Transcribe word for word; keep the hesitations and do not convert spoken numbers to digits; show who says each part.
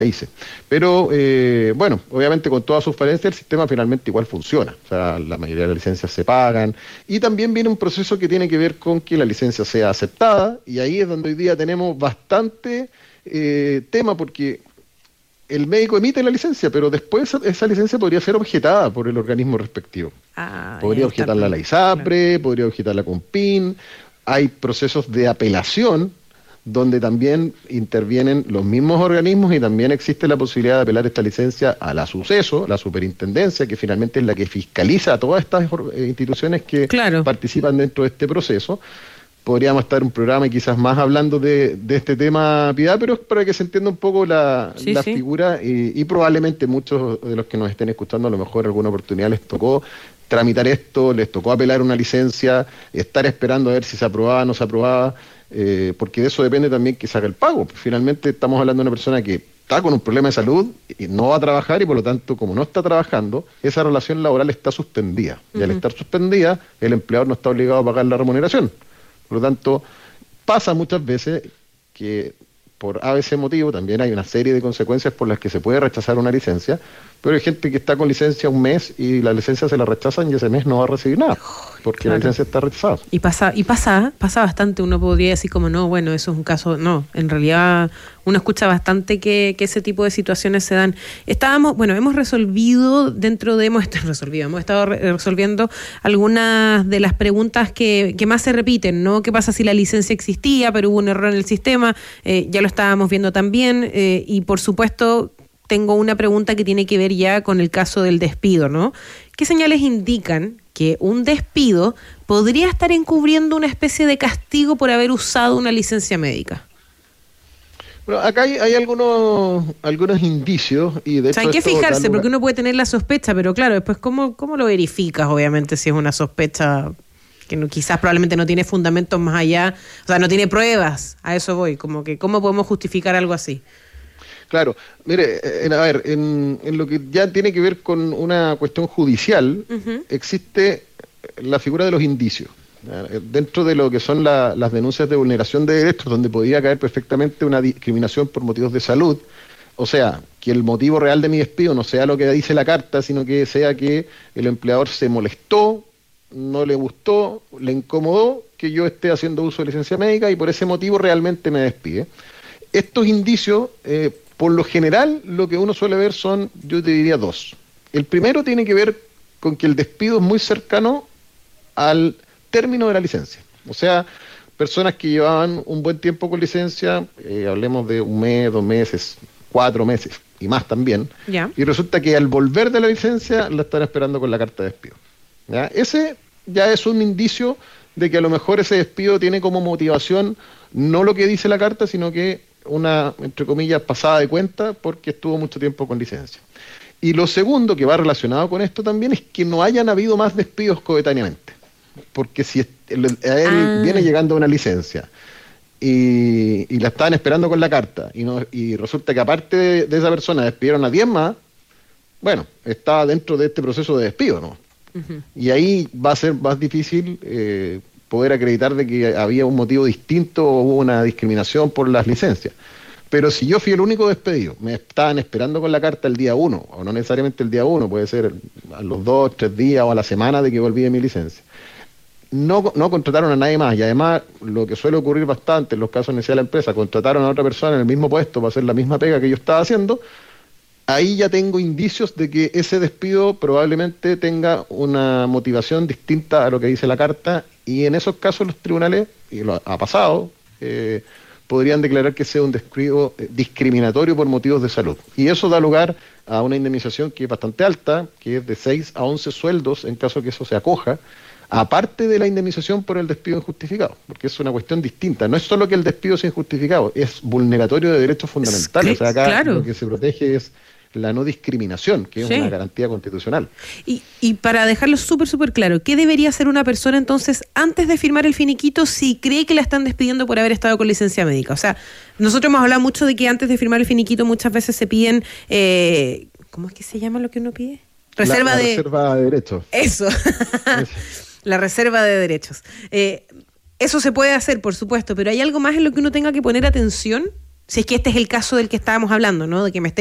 Speaker 1: países. Pero, eh, bueno, obviamente con todas sus falencias el sistema finalmente igual funciona. O sea, la mayoría de las licencias se pagan. Y también viene un proceso que tiene que ver con que la licencia sea aceptada. Y ahí es donde hoy día tenemos bastante eh, tema, porque el médico emite la licencia, pero después esa, esa licencia podría ser objetada por el organismo respectivo.
Speaker 2: Ah,
Speaker 1: podría objetarla la ISAPRE, claro. Podría objetarla con P I N. Hay procesos de apelación donde también intervienen los mismos organismos y también existe la posibilidad de apelar esta licencia a la SUCESO, la superintendencia, que finalmente es la que fiscaliza a todas estas instituciones que claro. participan dentro de este proceso. Podríamos estar en un programa y quizás más hablando de, de este tema, Piedad, pero es para que se entienda un poco la, sí, la sí. figura y, y probablemente muchos de los que nos estén escuchando a lo mejor alguna oportunidad les tocó tramitar esto, les tocó apelar una licencia, estar esperando a ver si se aprobaba o no se aprobaba, eh, porque de eso depende también que se haga el pago. Finalmente estamos hablando de una persona que está con un problema de salud y no va a trabajar y por lo tanto, como no está trabajando, esa relación laboral está suspendida. Uh-huh. Y al estar suspendida, el empleador no está obligado a pagar la remuneración. Por lo tanto, pasa muchas veces que por A B C motivo también hay una serie de consecuencias por las que se puede rechazar una licencia, pero hay gente que está con licencia un mes y la licencia se la rechazan y ese mes no va a recibir nada, porque claro. la licencia está rechazada.
Speaker 2: Y pasa, y pasa, pasa bastante, uno podría decir como no, bueno, eso es un caso, no, en realidad uno escucha bastante que, que ese tipo de situaciones se dan. Estábamos, bueno, hemos resolvido dentro de, hemos estado resolvido, hemos estado re- resolviendo algunas de las preguntas que, que más se repiten, ¿no? ¿Qué pasa si la licencia existía, pero hubo un error en el sistema? Eh, ya lo estábamos viendo también, eh, y por supuesto tengo una pregunta que tiene que ver ya con el caso del despido, ¿no? ¿Qué señales indican que un despido podría estar encubriendo una especie de castigo por haber usado una licencia médica?
Speaker 1: Bueno, acá hay, hay algunos algunos indicios y de
Speaker 2: o sea,
Speaker 1: hecho
Speaker 2: hay que fijarse porque uno puede tener la sospecha, pero claro, después ¿cómo, cómo lo verificas? Obviamente si es una sospecha que no, quizás probablemente no tiene fundamentos más allá, o sea, no tiene pruebas, a eso voy, como que ¿cómo podemos justificar algo así?
Speaker 1: Claro, mire, en, a ver, en, en lo que ya tiene que ver con una cuestión judicial, uh-huh. existe la figura de los indicios. Dentro de lo que son la, las denuncias de vulneración de derechos, donde podría caer perfectamente una discriminación por motivos de salud, o sea, que el motivo real de mi despido no sea lo que dice la carta, sino que sea que el empleador se molestó, no le gustó, le incomodó que yo esté haciendo uso de licencia médica y por ese motivo realmente me despide. Estos indicios, eh, por lo general, lo que uno suele ver son, yo te diría, dos. El primero tiene que ver con que el despido es muy cercano al término de la licencia. O sea, personas que llevaban un buen tiempo con licencia, eh, hablemos de un mes, dos meses, cuatro meses y más también,
Speaker 2: ya.
Speaker 1: Y resulta que al volver de la licencia la están esperando con la carta de despido. ¿Ya? Ese ya es un indicio de que a lo mejor ese despido tiene como motivación no lo que dice la carta, sino que una, entre comillas, pasada de cuenta porque estuvo mucho tiempo con licencia. Y lo segundo que va relacionado con esto también es que no hayan habido más despidos coetáneamente. Porque si a él ah. viene llegando una licencia y, y la estaban esperando con la carta y, no, y resulta que aparte de, de esa persona despidieron a diez más, bueno, estaba dentro de este proceso de despido, ¿no? Uh-huh. Y ahí va a ser más difícil eh, poder acreditar de que había un motivo distinto o hubo una discriminación por las licencias. Pero si yo fui el único despedido, me estaban esperando con la carta el día uno, o no necesariamente el día uno, puede ser a los dos, tres días o a la semana de que volví de mi licencia. No, no contrataron a nadie más y además lo que suele ocurrir bastante en los casos iniciales de la empresa, contrataron a otra persona en el mismo puesto para hacer la misma pega que yo estaba haciendo. Ahí ya tengo indicios de que ese despido probablemente tenga una motivación distinta a lo que dice la carta y en esos casos los tribunales, y lo ha pasado, eh, podrían declarar que sea un despido discriminatorio por motivos de salud. Y eso da lugar a una indemnización que es bastante alta, que es de seis a once sueldos en caso que eso se acoja, aparte de la indemnización por el despido injustificado, porque es una cuestión distinta. No es solo que el despido sea injustificado, es vulneratorio de derechos fundamentales. O sea, acá claro. Lo que se protege es la no discriminación, que es sí. una garantía constitucional.
Speaker 2: Y, y para dejarlo súper, súper claro, ¿qué debería hacer una persona entonces antes de firmar el finiquito si cree que la están despidiendo por haber estado con licencia médica? O sea, nosotros hemos hablado mucho de que antes de firmar el finiquito muchas veces se piden, eh, ¿cómo es que se llama lo que uno pide? Reserva
Speaker 1: la, la
Speaker 2: de...
Speaker 1: reserva de derechos.
Speaker 2: Eso. La reserva de derechos. Eh, eso se puede hacer, por supuesto, pero ¿hay algo más en lo que uno tenga que poner atención? Si es que este es el caso del que estábamos hablando, ¿no? De que me esté